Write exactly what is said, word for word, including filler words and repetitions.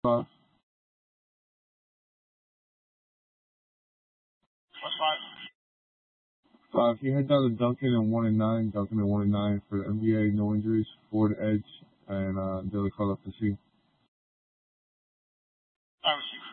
Five. What five? Five. He head down to Duncan and one and nine. Duncan and one and nine for the N B A. No injuries. Ford Edge and uh, Billy Carlos to see. I receive.